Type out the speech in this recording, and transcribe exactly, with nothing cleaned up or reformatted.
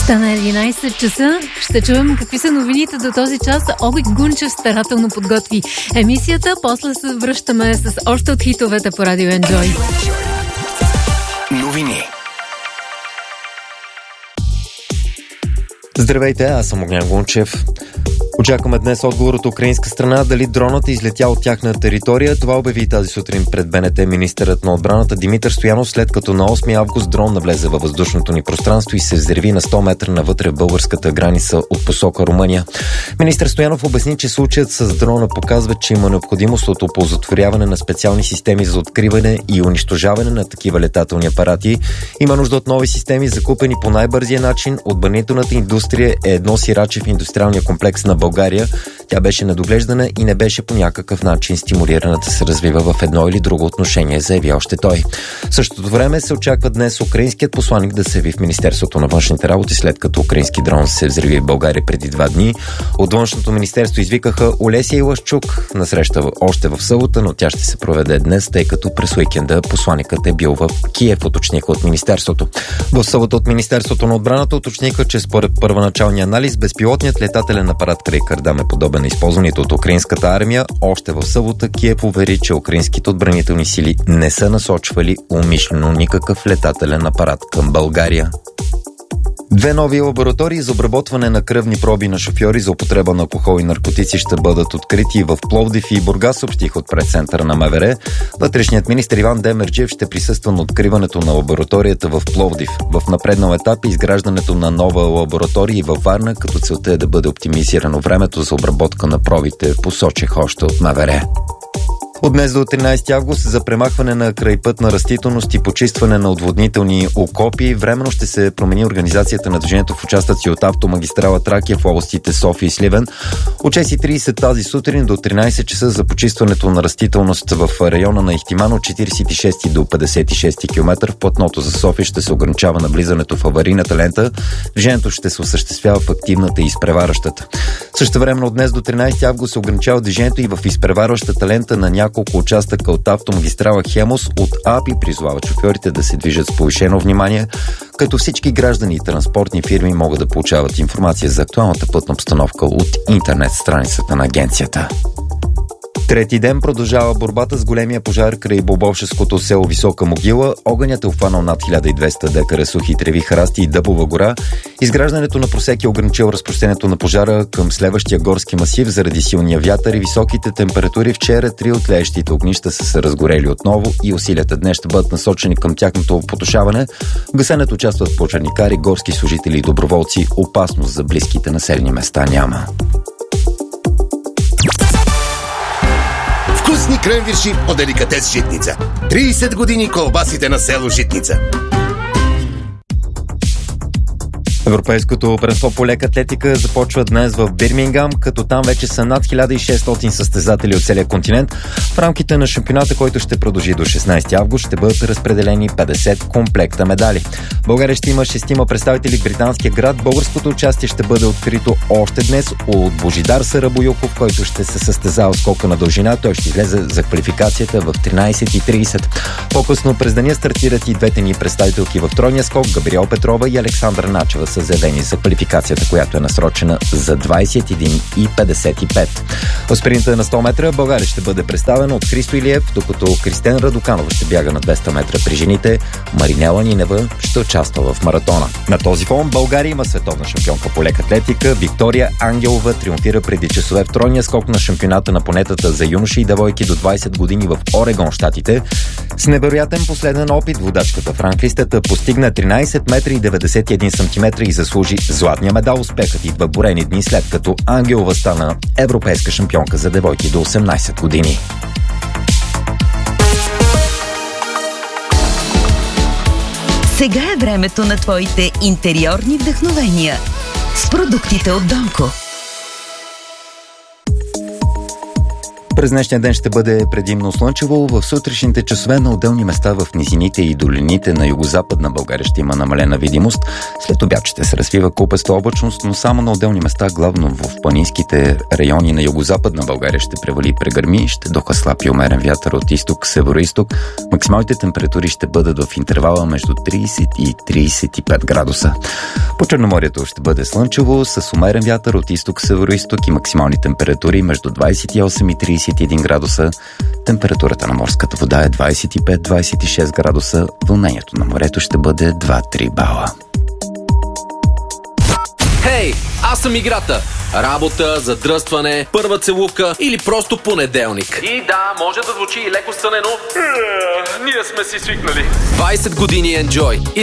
Стана единайсет часа. Ще чуем какви са новините до този час. Оги Гунчев старателно подготви емисията. После се връщаме с още от хитовете по Радио Enjoy. Новини. Здравейте, аз съм Огнян Гунчев. Очакваме днес отговор от украинска страна дали дронът е излетял от тяхна територия. Това обяви тази сутрин пред БНТ министърът на отбраната Димитър Стоянов, след като на осми август дрон навлезе във въздушното ни пространство и се взриви на сто метра навътре в българската граница от посока Румъния. Министър Стоянов обясни, че случаят с дрона показва, че има необходимост от оползотворяване на специални системи за откриване и унищожаване на такива летателни апарати. Има нужда от нови системи, закупени по най-бързия начин. Отбранителната индустрия е едно сираче в индустриалния комплекс на България. Тя беше недоглеждана и не беше по някакъв начин стимулирана да се развива в едно или друго отношение, заяви още той. В същото време се очаква днес украинският посланик да се яви в Министерството на външните работи, след като украински дрон се взриви в България преди два дни. От външното министерство извикаха Олеся Илашчук на среща още в събота, но тя ще се проведе днес, тъй като през уикенда посланикът е бил в Киев, уточниха от министерството. В събота от Министерството на отбраната уточниха, че според първоначалния анализ безпилотният летателен апарат край Кардам е подобен на използваните от украинската армия. Още в събота Киев увери, че украинските отбранителни сили не са насочвали умишлено никакъв летателен апарат към България. Две нови лаборатории за обработване на кръвни проби на шофьори за употреба на алкохол и наркотици ще бъдат открити в Пловдив и Бургас, съобщих от пресцентъра на МВР. Вътрешният министър Иван Демерджиев ще присъства на откриването на лабораторията в Пловдив. В напреднал етап е изграждането на нова лаборатория във Варна, като целта е да бъде оптимизирано времето за обработка на пробите, посочих още от МВР. От днес до тринайсети август за премахване на крайпътна растителност и почистване на отводнителни окопи временно ще се промени организацията на движението в участъци от автомагистрала Тракия в областите София и Сливен. От шест и трийсет тази сутрин до тринайсет часа за почистването на растителност в района на Ихтиман от четирийсет и шести до петдесет и шести километър. В платното за София ще се ограничава навлизането в аварийната лента. Движението ще се осъществява в активната и изпреварващата. Същевременно от днес до тринайсети август се ограничава движението и в изпреварващата лента на няколко участъка от автомагистрала Хемус. От АПИ призвават шофьорите да се движат с повишено внимание, като всички граждани и транспортни фирми могат да получават информация за актуалната пътна обстановка от интернет страницата на агенцията. Трети ден продължава борбата с големия пожар край Бобовшеското село Висока могила. Огънят е обхванал над хиляда и двеста декара сухи треви, храсти и дъбова гора. Изграждането на просеки е ограничил разпространението на пожара към следващия горски масив заради силния вятър и високите температури. Вчера три от тлеещите огнища са се разгорели отново и усилията днес ще бъдат насочени към тяхното потушаване. В гасенето участват пожарникари, горски служители и доброволци. Опасност за близките населени места няма. Вкусни кренвирши от деликатес Житница. трийсет години колбасите на село Житница. Европейското първенство по лека атлетика започва днес в Бирмингам, като там вече са над хиляда и шестстотин състезатели от целия континент. В рамките на шампионата, който ще продължи до шестнайсети август, ще бъдат разпределени петдесет комплекта медали. България ще има шестима представители в британския град. Българското участие ще бъде открито още днес от Божидар Сарабоюков, който ще се състезава скока на дължина. Той ще излезе за квалификацията в тринайсет и трийсет. По-късно през деня стартират и двете ни представителки в тройния скок. Габриел Петрова и Александра Начева са заявени за квалификацията, която е насрочена за двайсет и един и петдесет и пет. В спринта на сто метра България ще бъде представена от Христо Илиев, докато Кристен Радоканова ще бяга на двеста метра при жените. Маринела Нинева ще участва в маратона. На този фон България има световна шампионка по лека атлетика. Виктория Ангелова триумфира преди часове в тройния скок на шампионата на планетата за юноши и девойки до двайсет години в Орегон, щатите. С невероятен последен опит водачката Франклистата постигна тринайсет метра и деветдесет и един сантиметра и заслужи златния медал. Успехът идва броени дни след като Ангелова стана европейска шампионка за девойки до осемнайсет години. Сега е времето на твоите интериорни вдъхновения с продуктите от Донко. През днешния ден ще бъде предимно слънчево. В сутрешните часове на отделни места в низините и долините на югозападна България ще има намалена видимост. След обяд ще се развива купеста облачност, но само на отделни места, главно в планинските райони на югозападна България ще превали и прегърми, ще духа слаб и умерен вятър от изток, североизток. Максималните температури ще бъдат в интервала между трийсет и трийсет и пет градуса. По Черноморието ще бъде слънчево, с умерен вятър от изток-североизток и максимални температури между двадесет и осем и тридесет и един градуса. Температурата на морската вода е двадесет и пет до двадесет и шест градуса. Вълнението на морето ще бъде два до три бала. Хей, аз съм играта. Работа, задръстване, първа целувка или просто понеделник. И да, може да звучи и леко стънено. Ние сме си свикнали. двадесет години Enjoy.